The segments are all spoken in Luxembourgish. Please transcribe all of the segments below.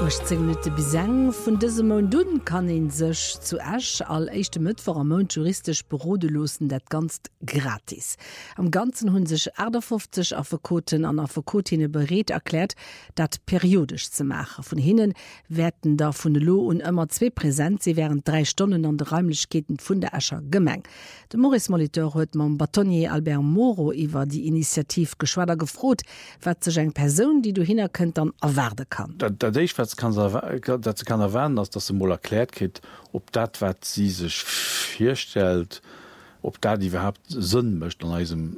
18 Minuten bis 6 vun dëse Mondun kann en sech zu Asch all echte Mëttwoch am Mount juristisch berodelosen dat ganz gratis. Am ganzen hunn sech 50 Afekoten an Afekotine bereet erklärt, dat periodisch ze machen. Von hinnen werden da vun de Lo und ëmmer 2 präsent, sie wären 3 Stunden an de Räumlichkeiten vun der Ascher Gemeng. De Maurice Moliteur huet mam Batonier Albert Moro iwwer die Initiativ geschwader gefrot, wat sech eng Person, die du hinnerkennt an erwerde kann. Dat kann erwähnen, dass das mal erklärt geht, ob dat wat sie sich vorstellt, ob da die überhaupt Sinn möchte an diesem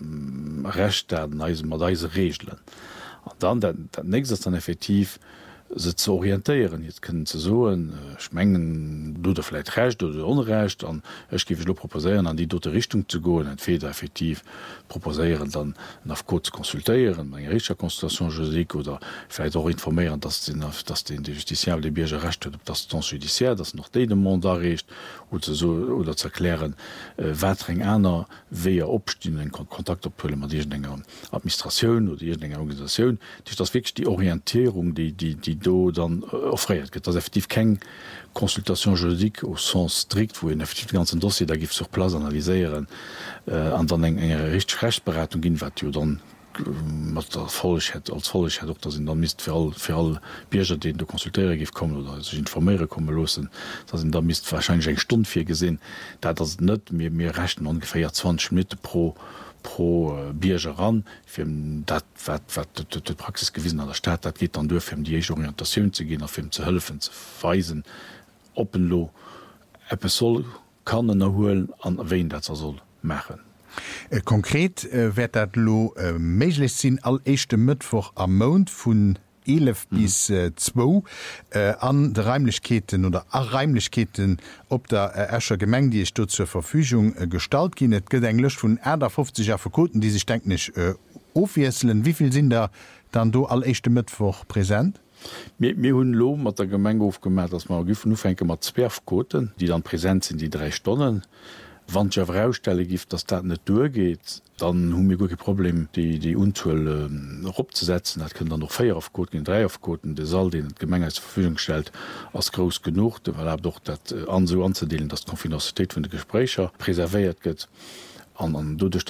Recht an diese Regeln. Und dann der nächste ist dann effektiv se zu orientieren. Jetzt können ze so schmengen du vielleicht recht oder unrecht an gi proposieren an die dote Richtung zu go entweder effektiv proposieren dann nach kurz konsultieren eng richer Konsultation juridique oder vielleicht auch informieren dass den die justiziable Bierge recht op das judiciaire das noch de Mandat recht oder zu erklären watring einer wie opstehen Kontakt op ennger Administration oder ennger Organisation die das wirklich die Orientierung die do dann offriert gibt das effektiv kein Konsultation juridique au sens strikt wo effektiv ganzen Dossier da gibt sur Platz analysieren an dann eng richtig Rechtsberatung gin wat dann als Follegkeit doch das dann mist für all Bierger den du konsultiere gi kommen oder sich informiere kommen losen da sind da mist wahrscheinlich eng Stunde 4 gesinn da das net mir rechten ungefähr 20 Minuten pro Bierger ran dat Praxis gewiesen an der Stadt dat geht dann durch die Orientation zu gehen auf zu helfen zu weisen openlo soll kann erholen an wen dat soll machen. Konkret wird dat lo méiglich sinn all echte Mittwoch am Mond vun 11 bis 2 an de Räumlichkeiten oder Räumlichkeiten op der Äscher Gemeng, die ich dort zur Verfügung gestalt gin. Et gedenklech vun 50 Verkoten, die sich denk nicht ofwieselen. Wieviel sind da dann do all echte Mittwoch präsent? mir hunn lo mat der Gemeng aufgemerkt, dass man giffen nuenke mat 12 Koten, die dann präsent sind die 3 Stunden. Wann ja Fraustelle gift, dass dat net durchgeht, dann hun mir goke Problem die Untuel opsetzen, dat können dann noch 4 Aufkoten, 3 Aufkoten, de soll den Gemeng als Verfügung stellt als groß genug, weil doch dat anzudeelen, dass Konfinität vun de Gesprächer präserviert gëtt. An dodurch